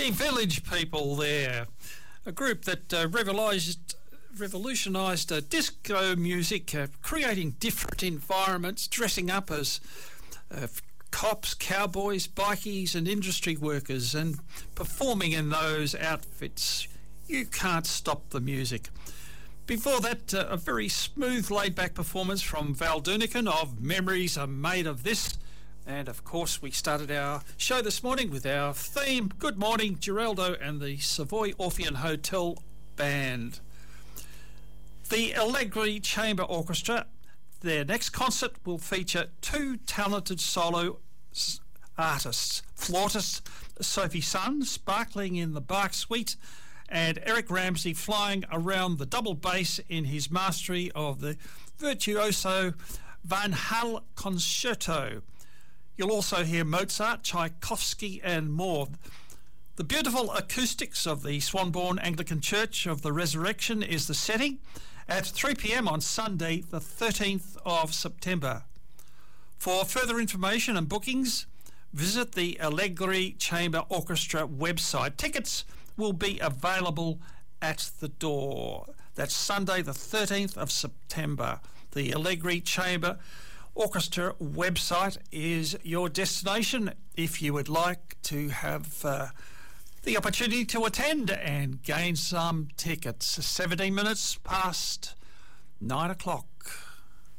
The Village People there, a group that revolutionised disco music, creating different environments, dressing up as cops, cowboys, bikies and industry workers, and performing in those outfits. You can't stop the music. Before that, a very smooth, laid-back performance from Val Dunican of Memories Are Made of This. And, of course, we started our show this morning with our theme, Good Morning, Geraldo and the Savoy Orpheum Hotel Band. The Allegri Chamber Orchestra, their next concert will feature two talented solo artists, flautist Sophie Sun, sparkling in the Bach Suite, and Eric Ramsey flying around the double bass in his mastery of the virtuoso Van Hal Concerto. You'll also hear Mozart, Tchaikovsky and more. The beautiful acoustics of the Swanbourne Anglican Church of the Resurrection is the setting at 3 p.m. on Sunday the 13th of September. For further information and bookings, visit the Allegri Chamber Orchestra website. Tickets will be available at the door. That's Sunday the 13th of September. The Allegri Chamber Orchestra website is your destination if you would like to have the opportunity to attend and gain some tickets. 17 minutes past 9 o'clock.